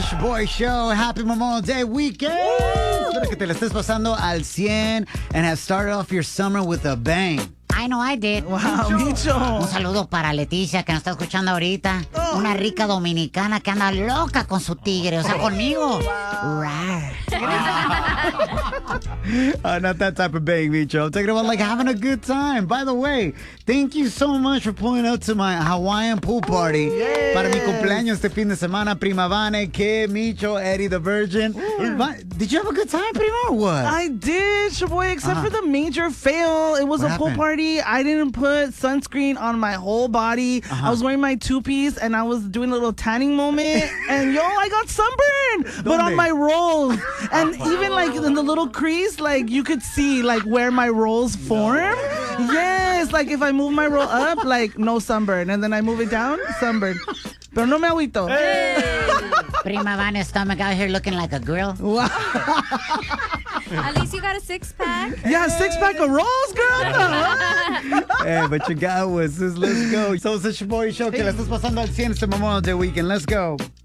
Boy Show. Happy Memorial Day weekend. Espero que te la estés pasando al 100 and have started off your summer with a bang. I know I did. Wow, Micho. Un saludo para Leticia, que nos está escuchando ahorita. Una rica dominicana que anda loca con su tigre, o sea, conmigo. Rar. Not that type of bang, Micho. I'm talking about like having a good time. By the way, thank you so much for pulling up to my Hawaiian pool party. Yes. Para mi cumpleaños este fin de semana. Prima Vane, Kid, Micho, Eddie the Virgin. Did you have a good time, Prima, or what? I did, Shaboy, except for the major fail. It was What a pool happened? party. I didn't put sunscreen on my whole body. I was wearing my two-piece, and I was doing a little tanning moment. And, yo, I got sunburned. But on ¿Dónde? my rolls. And even, like, in the little crease, like, you could see, like, where my rolls form. Yes, like, if I move my roll up, like, no sunburn. And then I move it down, sunburn. Pero no me agüito. Prima Vana's stomach out here looking like a grill. At least you got a six-pack. Yeah, 6-pack of rolls, girl. Hey, but you got was this. Let's go. So it's the Boy Show. Que la estás pasando al 100 este Memorial Day weekend. Let's go.